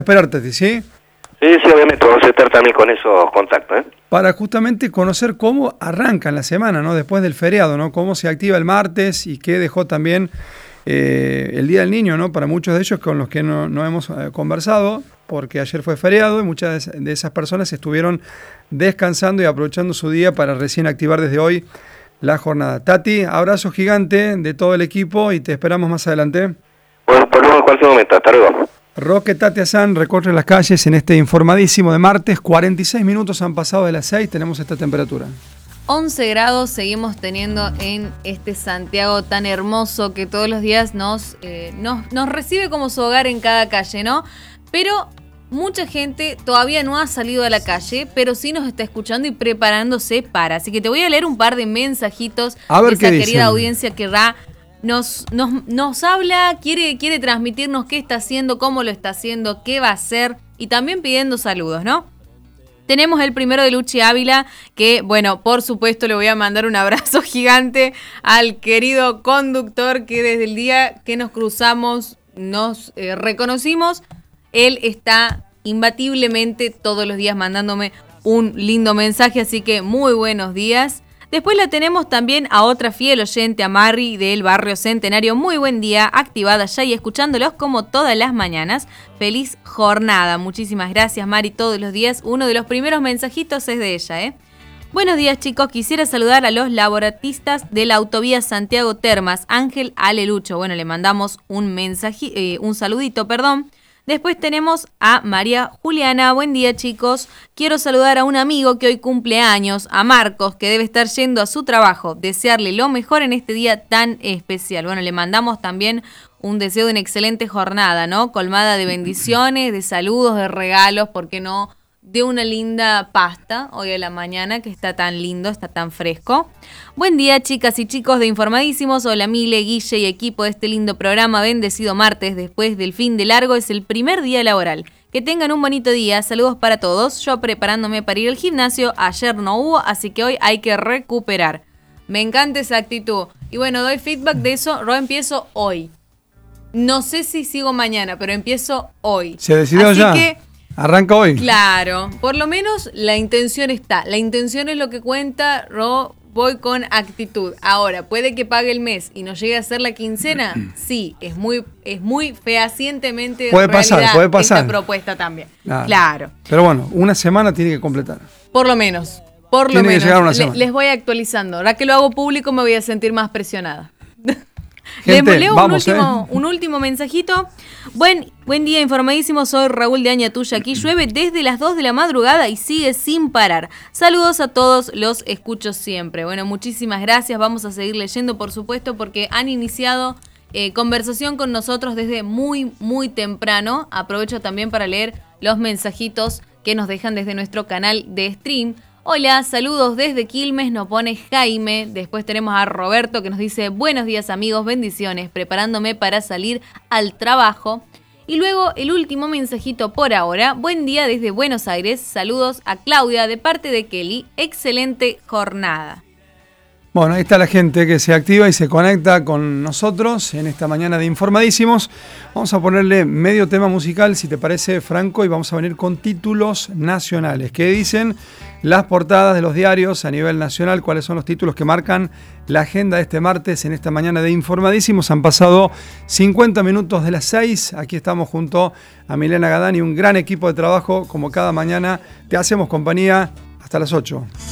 Esperarte, ¿sí? Sí, obviamente, vamos a estar también con esos contactos, ¿eh? Para justamente conocer cómo arrancan la semana, ¿no? Después del feriado, ¿no? Cómo se activa el martes y qué dejó también el Día del Niño, ¿no? Para muchos de ellos con los que no hemos conversado, porque ayer fue feriado y muchas de esas personas estuvieron descansando y aprovechando su día para recién activar desde hoy la jornada. Tati, abrazo gigante de todo el equipo y te esperamos más adelante. Bueno, por luego en cualquier momento, hasta luego. Roque Tati Azán recorre las calles en este informadísimo de martes. 46 minutos han pasado de las 6, tenemos esta temperatura. 11 grados seguimos teniendo en este Santiago tan hermoso que todos los días nos recibe como su hogar en cada calle, ¿no? Pero mucha gente todavía no ha salido a la calle, pero sí nos está escuchando y preparándose para. Así que te voy a leer un par de mensajitos a ver de esa qué querida dicen. audiencia que nos habla, quiere transmitirnos qué está haciendo, cómo lo está haciendo, qué va a hacer y también pidiendo saludos, ¿no? Tenemos el primero de Luchi Ávila, que, bueno, por supuesto le voy a mandar un abrazo gigante al querido conductor que desde el día que nos cruzamos nos reconocimos. Él está imbatiblemente todos los días mandándome un lindo mensaje, así que muy buenos días. Después la tenemos también a otra fiel oyente, a Mari del barrio Centenario. Muy buen día, activada ya y escuchándolos como todas las mañanas. Feliz jornada. Muchísimas gracias, Mari, todos los días. Uno de los primeros mensajitos es de ella, ¿eh? Buenos días, chicos. Quisiera saludar a los laboratistas de la autovía Santiago Termas, Ángel Alelucho. Bueno, le mandamos un saludito. Después tenemos a María Juliana. Buen día, chicos. Quiero saludar a un amigo que hoy cumple años, a Marcos, que debe estar yendo a su trabajo. Desearle lo mejor en este día tan especial. Bueno, le mandamos también un deseo de una excelente jornada, ¿no? Colmada de bendiciones, de saludos, de regalos, ¿por qué no? De una linda pasta hoy a la mañana, que está tan lindo, está tan fresco. Buen día, chicas y chicos de Informadísimos. Hola, Mile, Guille y equipo de este lindo programa. Bendecido martes, después del fin de largo, es el primer día laboral. Que tengan un bonito día. Saludos para todos. Yo preparándome para ir al gimnasio. Ayer no hubo, así que hoy hay que recuperar. Me encanta esa actitud. Y bueno, doy feedback de eso. Yo empiezo hoy. No sé si sigo mañana, pero empiezo hoy. Se decidió así ya. Que, arranca hoy. claro, por lo menos la intención está. La intención es lo que cuenta. Yo voy con actitud. Ahora, ¿puede que pague el mes y no llegue a ser la quincena? Sí, es muy fehacientemente puede pasar esta propuesta también. Claro. Pero bueno, una semana tiene que completar. Por lo menos. Tiene que llegar una semana. Les voy actualizando. Ahora que lo hago público me voy a sentir más presionada. Gente, Les leo vamos, un último mensajito. Buen día, Informadísimo. Soy Raúl de Añatuya. Aquí llueve desde las 2 de la madrugada y sigue sin parar. Saludos a todos, los escucho siempre. Bueno, muchísimas gracias. Vamos a seguir leyendo, por supuesto, porque han iniciado conversación con nosotros desde muy, muy temprano. Aprovecho también para leer los mensajitos que nos dejan desde nuestro canal de stream. Hola, saludos desde Quilmes, nos pone Jaime. Después tenemos a Roberto que nos dice: buenos días, amigos, bendiciones, preparándome para salir al trabajo. Y luego el último mensajito por ahora: buen día desde Buenos Aires, saludos a Claudia de parte de Kelly, excelente jornada. Bueno, ahí está la gente que se activa y se conecta con nosotros en esta mañana de Informadísimos. Vamos a ponerle medio tema musical, si te parece, Franco, y vamos a venir con títulos nacionales. ¿Qué dicen las portadas de los diarios a nivel nacional? ¿Cuáles son los títulos que marcan la agenda de este martes en esta mañana de Informadísimos? Han pasado 50 minutos de las 6. Aquí estamos junto a Milena Gadán y un gran equipo de trabajo. Como cada mañana, te hacemos compañía hasta las 8.